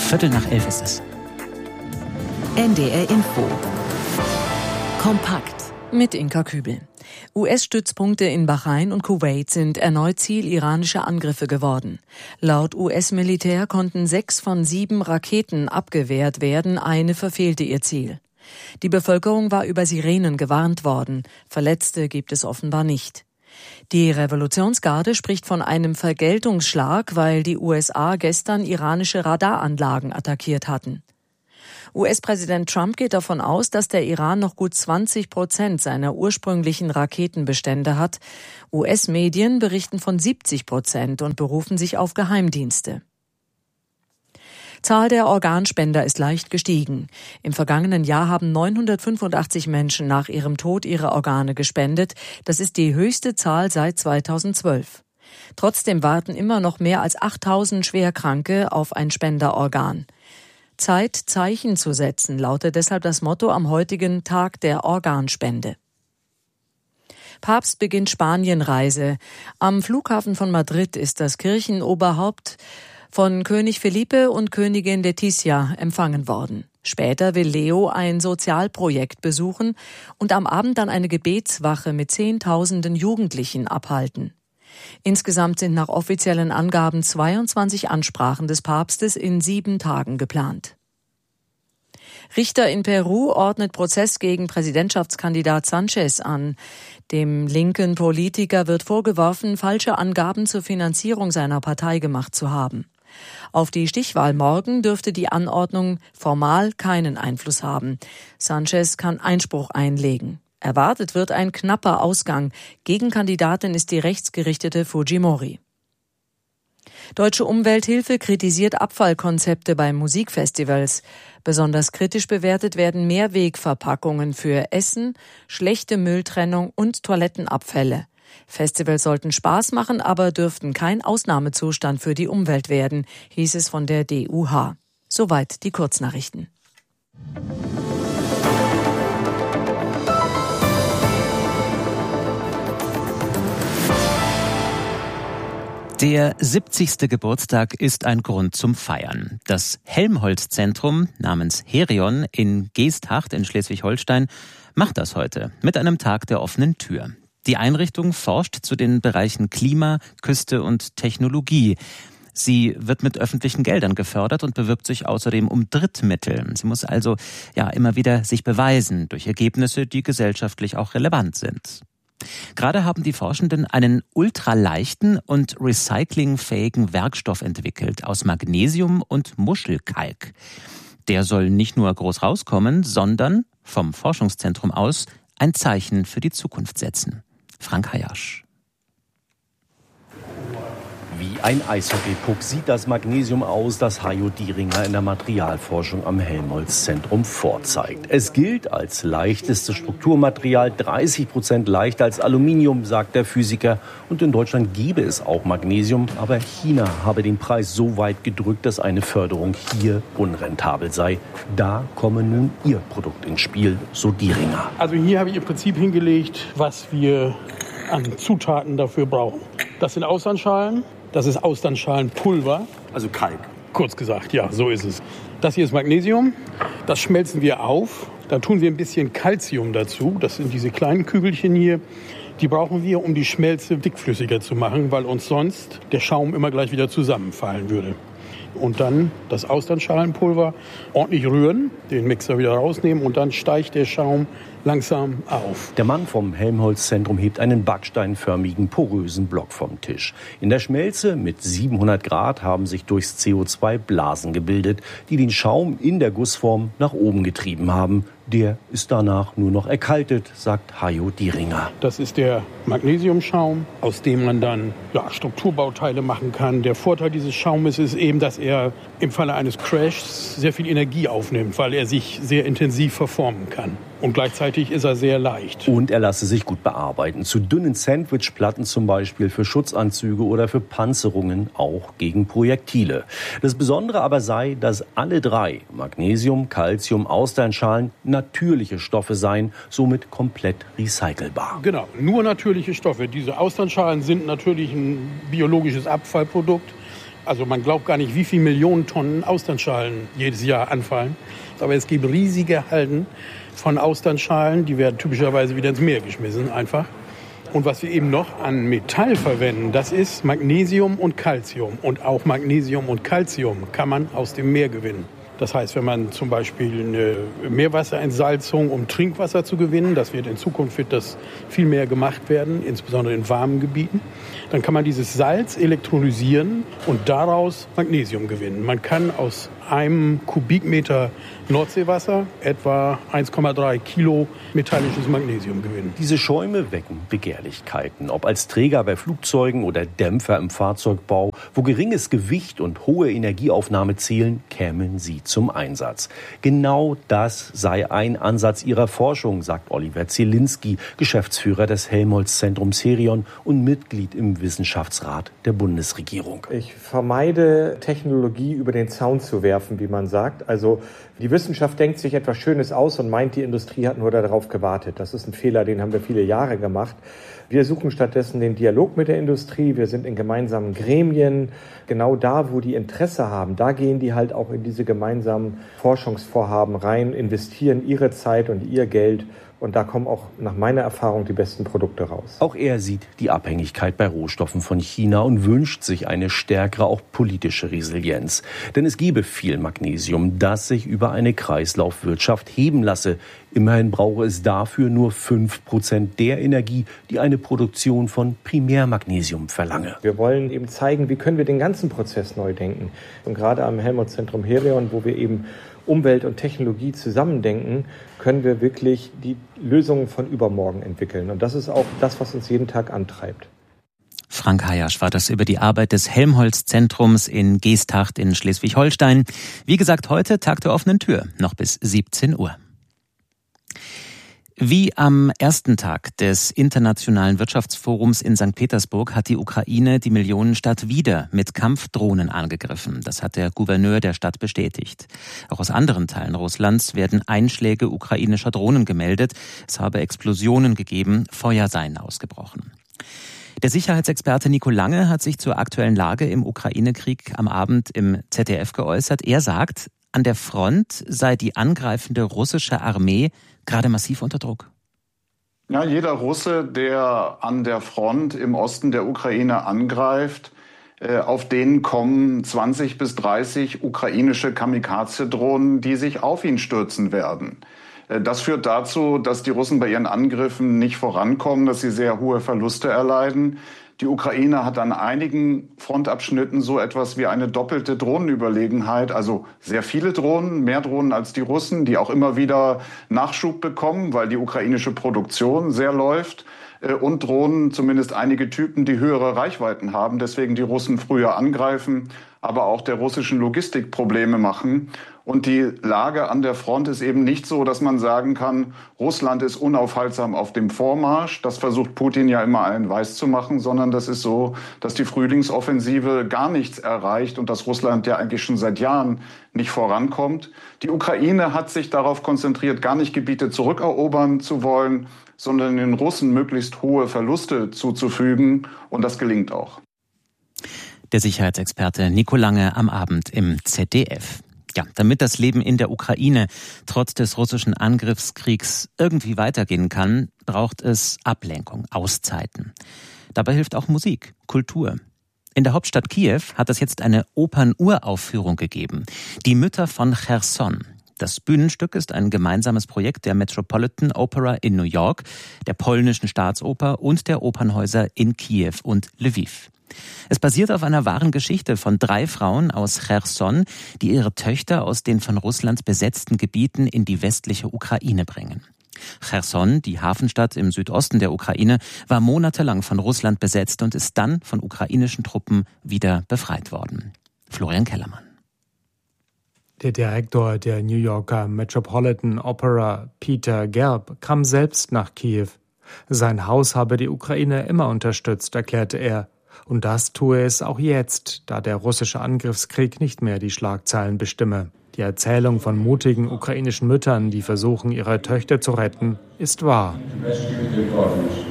11:15 ist es. NDR Info. Kompakt. Mit Inka Kübel. US-Stützpunkte in Bahrain und Kuwait sind erneut Ziel iranischer Angriffe geworden. Laut US-Militär konnten 6 von 7 Raketen abgewehrt werden, eine verfehlte ihr Ziel. Die Bevölkerung war über Sirenen gewarnt worden. Verletzte gibt es offenbar nicht. Die Revolutionsgarde spricht von einem Vergeltungsschlag, weil die USA gestern iranische Radaranlagen attackiert hatten. US-Präsident Trump geht davon aus, dass der Iran noch gut 20% seiner ursprünglichen Raketenbestände hat. US-Medien berichten von 70% und berufen sich auf Geheimdienste. Zahl der Organspender ist leicht gestiegen. Im vergangenen Jahr haben 985 Menschen nach ihrem Tod ihre Organe gespendet. Das ist die höchste Zahl seit 2012. Trotzdem warten immer noch mehr als 8000 Schwerkranke auf ein Spenderorgan. Zeit, Zeichen zu setzen, lautet deshalb das Motto am heutigen Tag der Organspende. Papst beginnt Spanienreise. Am Flughafen von Madrid ist das Kirchenoberhaupt von König Felipe und Königin Letizia empfangen worden. Später will Leo ein Sozialprojekt besuchen und am Abend dann eine Gebetswache mit Zehntausenden Jugendlichen abhalten. Insgesamt sind nach offiziellen Angaben 22 Ansprachen des Papstes in 7 Tagen geplant. Richter in Peru ordnet Prozess gegen Präsidentschaftskandidat Sanchez an. Dem linken Politiker wird vorgeworfen, falsche Angaben zur Finanzierung seiner Partei gemacht zu haben. Auf die Stichwahl morgen dürfte die Anordnung formal keinen Einfluss haben. Sanchez kann Einspruch einlegen. Erwartet wird ein knapper Ausgang. Gegenkandidatin ist die rechtsgerichtete Fujimori. Deutsche Umwelthilfe kritisiert Abfallkonzepte bei Musikfestivals. Besonders kritisch bewertet werden Mehrwegverpackungen für Essen, schlechte Mülltrennung und Toilettenabfälle. Festivals sollten Spaß machen, aber dürften kein Ausnahmezustand für die Umwelt werden, hieß es von der DUH. Soweit die Kurznachrichten. Der 70. Geburtstag ist ein Grund zum Feiern. Das Helmholtz-Zentrum namens Herion in Geesthacht in Schleswig-Holstein macht das heute mit einem Tag der offenen Tür. Die Einrichtung forscht zu den Bereichen Klima, Küste und Technologie. Sie wird mit öffentlichen Geldern gefördert und bewirbt sich außerdem um Drittmittel. Sie muss also immer wieder sich beweisen durch Ergebnisse, die gesellschaftlich auch relevant sind. Gerade haben die Forschenden einen ultraleichten und recyclingfähigen Werkstoff entwickelt aus Magnesium und Muschelkalk. Der soll nicht nur groß rauskommen, sondern vom Forschungszentrum aus ein Zeichen für die Zukunft setzen. Frank Hayasch. Wie ein Eishockeypuck sieht das Magnesium aus, das Hajo Dieringer in der Materialforschung am Helmholtz-Zentrum vorzeigt. Es gilt als leichtestes Strukturmaterial, 30% leichter als Aluminium, sagt der Physiker. Und in Deutschland gäbe es auch Magnesium, aber China habe den Preis so weit gedrückt, dass eine Förderung hier unrentabel sei. Da komme nun ihr Produkt ins Spiel, so Dieringer. Also hier habe ich im Prinzip hingelegt, was wir an Zutaten dafür brauchen. Das sind Austernschalen. Das ist Austernschalenpulver. Also Kalk. Kurz gesagt, ja, so ist es. Das hier ist Magnesium. Das schmelzen wir auf. Da tun wir ein bisschen Calcium dazu. Das sind diese kleinen Kügelchen hier. Die brauchen wir, um die Schmelze dickflüssiger zu machen, weil uns sonst der Schaum immer gleich wieder zusammenfallen würde. Und dann das Austernschalenpulver ordentlich rühren, den Mixer wieder rausnehmen und dann steigt der Schaum langsam auf. Der Mann vom Helmholtz-Zentrum hebt einen backsteinförmigen, porösen Block vom Tisch. In der Schmelze mit 700 Grad haben sich durchs CO2 Blasen gebildet, die den Schaum in der Gussform nach oben getrieben haben. Der ist danach nur noch erkaltet, sagt Hajo Dieringer. Das ist der Magnesiumschaum, aus dem man dann Strukturbauteile machen kann. Der Vorteil dieses Schaumes ist eben, dass er im Falle eines Crashs sehr viel Energie aufnimmt, weil er sich sehr intensiv verformen kann. Und gleichzeitig ist er sehr leicht. Und er lasse sich gut bearbeiten. Zu dünnen Sandwichplatten zum Beispiel, für Schutzanzüge oder für Panzerungen, auch gegen Projektile. Das Besondere aber sei, dass alle 3, Magnesium, Calcium, Austernschalen, natürliche Stoffe seien, somit komplett recycelbar. Genau, nur natürliche Stoffe. Diese Austernschalen sind natürlich ein biologisches Abfallprodukt. Also man glaubt gar nicht, wie viele Millionen Tonnen Austernschalen jedes Jahr anfallen. Aber es gibt riesige Halden von Austernschalen, die werden typischerweise wieder ins Meer geschmissen einfach. Und was wir eben noch an Metall verwenden, das ist Magnesium und Calcium. Und auch Magnesium und Calcium kann man aus dem Meer gewinnen. Das heißt, wenn man zum Beispiel eine Meerwasserentsalzung, um Trinkwasser zu gewinnen, in Zukunft wird das viel mehr gemacht werden, insbesondere in warmen Gebieten, dann kann man dieses Salz elektrolysieren und daraus Magnesium gewinnen. Man kann aus einem Kubikmeter Nordseewasser etwa 1,3 Kilo metallisches Magnesium gewinnen. Diese Schäume wecken Begehrlichkeiten, ob als Träger bei Flugzeugen oder Dämpfer im Fahrzeugbau. Wo geringes Gewicht und hohe Energieaufnahme zählen, kämen sie zum Einsatz. Genau das sei ein Ansatz ihrer Forschung, sagt Oliver Zielinski, Geschäftsführer des Helmholtz-Zentrums Herion und Mitglied im Wissenschaftsrat der Bundesregierung. Ich vermeide, Technologie über den Zaun zu werfen, wie man sagt. Also die Wissenschaft denkt sich etwas Schönes aus und meint, die Industrie hat nur darauf gewartet. Das ist ein Fehler, den haben wir viele Jahre gemacht. Wir suchen stattdessen den Dialog mit der Industrie. Wir sind in gemeinsamen Gremien. Genau da, wo die Interesse haben, da gehen die halt auch in diese gemeinsamen Forschungsvorhaben rein, investieren ihre Zeit und ihr Geld. Und da kommen auch nach meiner Erfahrung die besten Produkte raus. Auch er sieht die Abhängigkeit bei Rohstoffen von China und wünscht sich eine stärkere, auch politische Resilienz. Denn es gebe viel Magnesium, das sich über eine Kreislaufwirtschaft heben lasse. Immerhin brauche es dafür nur 5% der Energie, die eine Produktion von Primärmagnesium verlange. Wir wollen eben zeigen, wie können wir den ganzen Prozess neu denken. Und gerade am Helmholtz-Zentrum Herion, wo wir eben Umwelt und Technologie zusammendenken, können wir wirklich die Lösungen von übermorgen entwickeln. Und das ist auch das, was uns jeden Tag antreibt. Frank Hayasch war das über die Arbeit des Helmholtz-Zentrums in Geesthacht in Schleswig-Holstein. Wie gesagt, heute Tag der offenen Tür, noch bis 17 Uhr. Wie am ersten Tag des Internationalen Wirtschaftsforums in St. Petersburg hat die Ukraine die Millionenstadt wieder mit Kampfdrohnen angegriffen. Das hat der Gouverneur der Stadt bestätigt. Auch aus anderen Teilen Russlands werden Einschläge ukrainischer Drohnen gemeldet. Es habe Explosionen gegeben, Feuer seien ausgebrochen. Der Sicherheitsexperte Nico Lange hat sich zur aktuellen Lage im Ukraine-Krieg am Abend im ZDF geäußert. Er sagt, an der Front sei die angreifende russische Armee gerade massiv unter Druck. Ja, jeder Russe, der an der Front im Osten der Ukraine angreift, auf denen kommen 20 bis 30 ukrainische Kamikaze-Drohnen, die sich auf ihn stürzen werden. Das führt dazu, dass die Russen bei ihren Angriffen nicht vorankommen, dass sie sehr hohe Verluste erleiden. Die Ukraine hat an einigen Frontabschnitten so etwas wie eine doppelte Drohnenüberlegenheit, also sehr viele Drohnen, mehr Drohnen als die Russen, die auch immer wieder Nachschub bekommen, weil die ukrainische Produktion sehr läuft. Und Drohnen, zumindest einige Typen, die höhere Reichweiten haben, deswegen die Russen früher angreifen, aber auch der russischen Logistik Probleme machen. Und die Lage an der Front ist eben nicht so, dass man sagen kann, Russland ist unaufhaltsam auf dem Vormarsch. Das versucht Putin ja immer allen weiß zu machen, sondern das ist so, dass die Frühlingsoffensive gar nichts erreicht und dass Russland ja eigentlich schon seit Jahren nicht vorankommt. Die Ukraine hat sich darauf konzentriert, gar nicht Gebiete zurückerobern zu wollen, sondern den Russen möglichst hohe Verluste zuzufügen. Und das gelingt auch. Der Sicherheitsexperte Nico Lange am Abend im ZDF. Ja, damit das Leben in der Ukraine trotz des russischen Angriffskriegs irgendwie weitergehen kann, braucht es Ablenkung, Auszeiten. Dabei hilft auch Musik, Kultur. In der Hauptstadt Kiew hat es jetzt eine Opernuraufführung gegeben. Die Mütter von Cherson. Das Bühnenstück ist ein gemeinsames Projekt der Metropolitan Opera in New York, der polnischen Staatsoper und der Opernhäuser in Kiew und Lviv. Es basiert auf einer wahren Geschichte von 3 Frauen aus Cherson, die ihre Töchter aus den von Russland besetzten Gebieten in die westliche Ukraine bringen. Cherson, die Hafenstadt im Südosten der Ukraine, war monatelang von Russland besetzt und ist dann von ukrainischen Truppen wieder befreit worden. Florian Kellermann. Der Direktor der New Yorker Metropolitan Opera, Peter Gelb, kam selbst nach Kiew. Sein Haus habe die Ukraine immer unterstützt, erklärte er. Und das tue es auch jetzt, da der russische Angriffskrieg nicht mehr die Schlagzeilen bestimme. Die Erzählung von mutigen ukrainischen Müttern, die versuchen, ihre Töchter zu retten, ist wahr.